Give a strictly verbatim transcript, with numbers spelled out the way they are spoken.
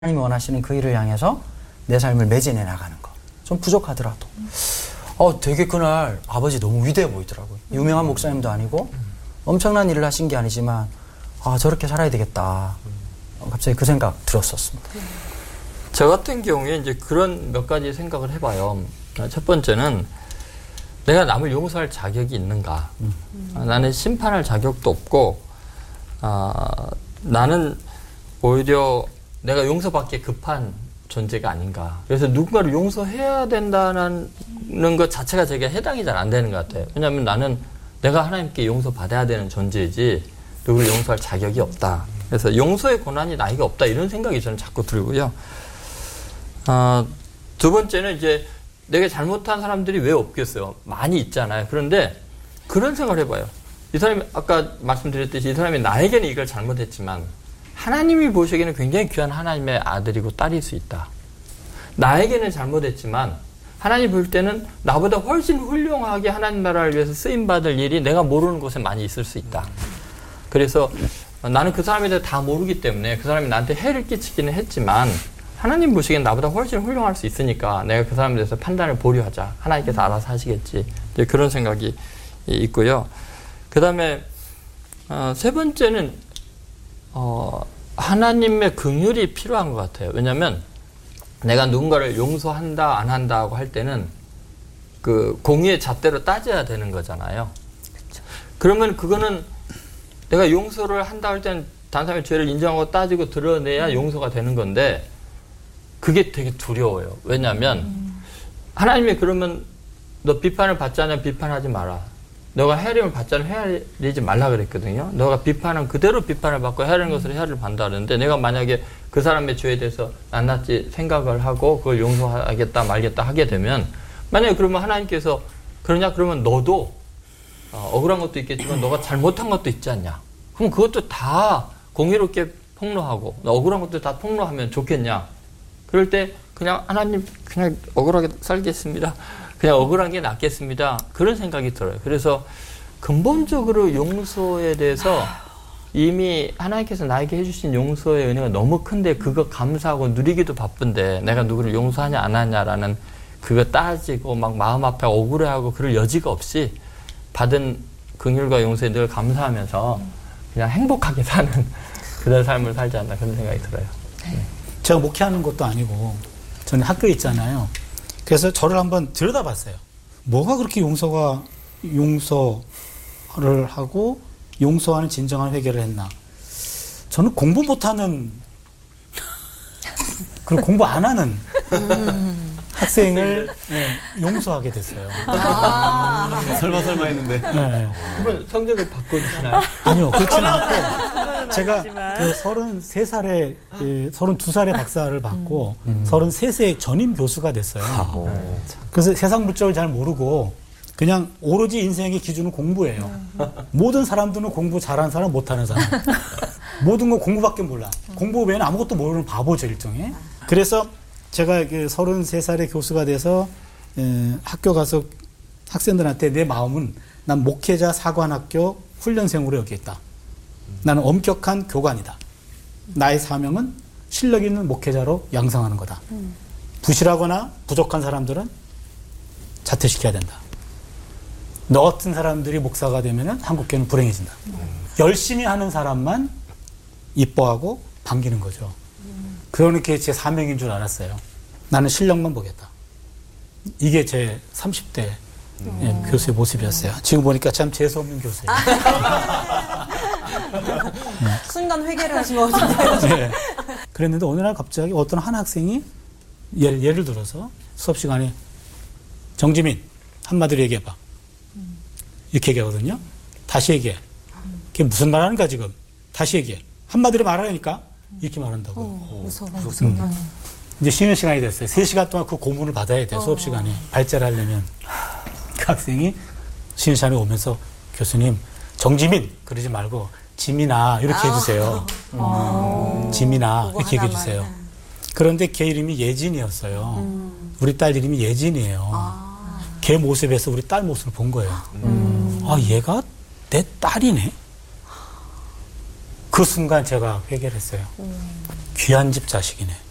하나님이 원하시는 그 일을 향해서 내 삶을 매진해 나가는 거. 좀 부족하더라도. 어, 되게 그날 아버지 너무 위대해 보이더라고요. 유명한 목사님도 아니고 엄청난 일을 하신 게 아니지만 아, 저렇게 살아야 되겠다. 갑자기 그 생각 들었었습니다. 저 같은 경우에 이제 그런 몇 가지 생각을 해봐요. 첫 번째는 내가 남을 용서할 자격이 있는가. 음. 나는 심판할 자격도 없고, 아, 나는 오히려 내가 용서받기에 급한 존재가 아닌가. 그래서 누군가를 용서해야 된다는 것 자체가 제게 해당이 잘 안 되는 것 같아요. 왜냐하면 나는 내가 하나님께 용서받아야 되는 존재이지 누구를 용서할 자격이 없다. 그래서 용서의 권한이 나에게 없다. 이런 생각이 저는 자꾸 들고요. 아, 두 번째는 이제 내가 잘못한 사람들이 왜 없겠어요? 많이 있잖아요. 그런데 그런 생각을 해봐요. 이 사람이 아까 말씀드렸듯이 이 사람이 나에게는 이걸 잘못했지만 하나님이 보시기에는 굉장히 귀한 하나님의 아들이고 딸일 수 있다. 나에게는 잘못했지만 하나님 볼 때는 나보다 훨씬 훌륭하게 하나님 나라를 위해서 쓰임받을 일이 내가 모르는 곳에 많이 있을 수 있다. 그래서 나는 그 사람에 대해 다 모르기 때문에 그 사람이 나한테 해를 끼치기는 했지만 하나님 보시기엔 나보다 훨씬 훌륭할 수 있으니까 내가 그 사람에 대해서 판단을 보류하자. 하나님께서 알아서 하시겠지. 이제 그런 생각이 있고요. 그 다음에 어, 세 번째는 어, 하나님의 긍휼이 필요한 것 같아요. 왜냐하면 내가 누군가를 용서한다 안 한다고 할 때는 그 공의의 잣대로 따져야 되는 거잖아요. 그쵸. 그러면 그거는 내가 용서를 한다 할 때는 다른 사람의 죄를 인정하고 따지고 드러내야 음. 용서가 되는 건데 그게 되게 두려워요. 왜냐하면 음. 하나님이 그러면 너 비판을 받지 않으면 비판하지 마라. 너가 헤아림을 받지 않으면 헤아리지 말라 그랬거든요. 너가 비판은 그대로 비판을 받고 헤아리는 음. 것으로 헤아리를 받는다 그러는데 내가 만약에 그 사람의 죄에 대해서 낱낱이 생각을 하고 그걸 용서하겠다 말겠다 하게 되면 만약에 그러면 하나님께서 그러냐 그러면 너도 어, 억울한 것도 있겠지만 너가 잘못한 것도 있지 않냐. 그럼 그것도 다 공의롭게 폭로하고 억울한 것도 다 폭로하면 좋겠냐. 그럴 때 그냥 하나님 그냥 억울하게 살겠습니다. 그냥 억울한 게 낫겠습니다. 그런 생각이 들어요. 그래서 근본적으로 용서에 대해서 이미 하나님께서 나에게 해주신 용서의 은혜가 너무 큰데 그거 감사하고 누리기도 바쁜데 내가 누구를 용서하냐 안 하냐라는 그거 따지고 막 마음 앞에 억울해하고 그럴 여지가 없이 받은 긍휼과 용서에 늘 감사하면서 그냥 행복하게 사는 그런 삶을 살지 않나 그런 생각이 들어요. 네. 제가 목회하는 것도 아니고 저는 학교에 있잖아요. 그래서 저를 한번 들여다봤어요. 뭐가 그렇게 용서가 용서를 하고 용서하는 진정한 회개를 했나. 저는 공부 못하는 그리고 공부 안 하는 학생을 네, 용서하게 됐어요. 아~ 설마 설마 했는데. 네. 그러면 성적을 바꿔주시나요? 아니요, 그렇지는 않고 제가 그 서른세 살에 서른두 살에 박사를 받고 음. 서른세 세 전임 교수가 됐어요. 아, 그래서 세상 물정을 잘 모르고 그냥 오로지 인생의 기준은 공부예요. 음. 모든 사람들은 공부 잘하는 사람, 못하는 사람. 모든 건 공부밖에 몰라. 음. 공부 외에는 아무것도 모르는 바보죠, 일종의. 그래서 제가 서른세 살에 교수가 돼서 에, 학교 가서 학생들한테 내 마음은 난 목회자 사관학교 훈련생으로 여기 있다. 나는 엄격한 교관이다. 나의 사명은 실력 있는 목회자로 양성하는 거다. 음. 부실하거나 부족한 사람들은 자퇴시켜야 된다. 너 같은 사람들이 목사가 되면 한국교회는 불행해진다. 음. 열심히 하는 사람만 이뻐하고 반기는 거죠. 음. 그러는 게 제 사명인 줄 알았어요. 나는 실력만 보겠다. 이게 제 삼십 대 음. 예, 교수의 모습이었어요. 지금 보니까 참 재수없는 교수예요. 네. 순간 회개를 하신 것 같은데요. 네. 그랬는데 어느 날 갑자기 어떤 한 학생이 예를, 예를 들어서 수업 시간에 정지민 한마디로 얘기해봐. 음. 이렇게 얘기하거든요. 다시 얘기해. 음. 그게 무슨 말 하는가 지금. 다시 얘기해. 한마디로 말하니까 이렇게 말한다고. 어, 무서워. 음. 이제 쉬는 시간이 됐어요. 세 시간 동안 그 고문을 받아야 돼. 어. 수업 시간에. 발제를 하려면. 그 학생이 쉬는 시간에 오면서 교수님 정지민 그러지 말고 지민아 이렇게 아. 해주세요. 음. 지민아 이렇게 얘기해주세요. 그런데 걔 이름이 예진이었어요. 음. 우리 딸 이름이 예진이에요. 아. 걔 모습에서 우리 딸 모습을 본 거예요. 음. 아 얘가 내 딸이네. 그 순간 제가 회개를 했어요. 음. 귀한 집 자식이네.